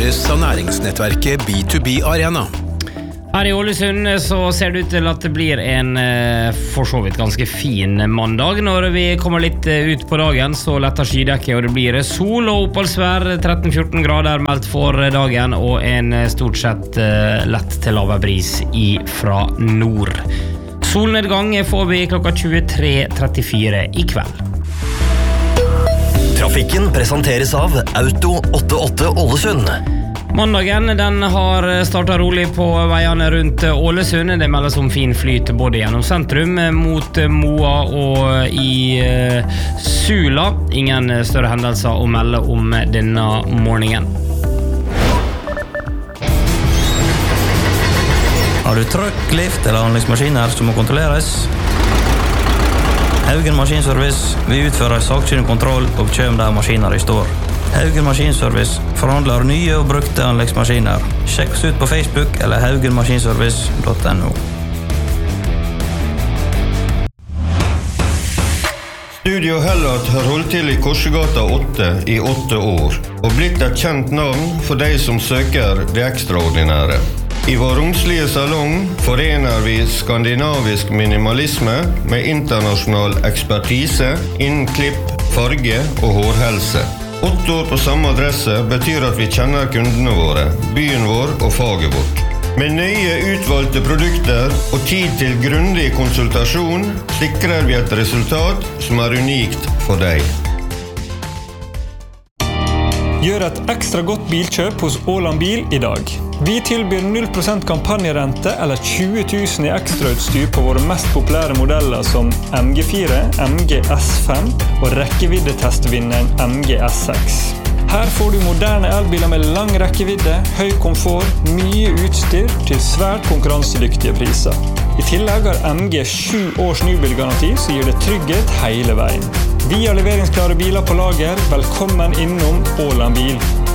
presenteres av næringsnettverket B2B Arena. Her I Ålesund så ser det ut til at det blir en for så vidt ganske fin mandag. Når vi kommer litt ut på dagen så letter skydekket og det blir sol og oppholdsvær, 13-14 grader meldt for dagen og en stort sett lett til lav bris fra nord. Solnedgang får vi klokka 23:34 I kveld. Trafikken presenteres av Auto 88 Ålesund. Mandagen den har startet rolig på veiene rundt Ålesund. Det meldes om fin flyt både gjennom sentrum mot Moa og I Sula. Ingen større hendelser å melde om denne morgenen. Har du trøkk, lift eller anleggsmaskiner som må kontrolleres? Haugen Maskinservice vil utføre sakkyndig kontroll og kjøm der maskiner I står. Haugen Maskinservice forhandler nye og brukte anleggsmaskiner. Sjekk oss ut på Facebook eller haugenmaskinservice.no. Studio Hellat har holdt til I Korsegata 8 I 8 år, og blitt et kjent navn for de som søker det ekstraordinære. I vår romslige salong forener vi skandinavisk minimalisme med internasjonal ekspertise innen klipp, farge og hårhelse. 8 år på samme adresse betyr at vi kjenner kundene våre, byen vår og faget vårt. Med nøye utvalgte produkter og tid til grundig konsultasjon sikrer vi et resultat som unikt for deg. Gjør et ekstra godt bilkjøp hos Åland Bil I dag. Vi tilbyr 0% kampanjerente eller 20 000 I ekstrautstyr på våre mest populære modeller som MG4, MG S5 og rekkeviddetestvinneren MG S6. Her får du moderne elbiler med lang rekkevidde, høy komfort, mye utstyr til svært konkurransedyktige priser. I tillegg har MG 7 års nybilgaranti som gir det trygghet hele veien. Vi har leveringsklare biler på lager. Velkommen innom Åland Bil.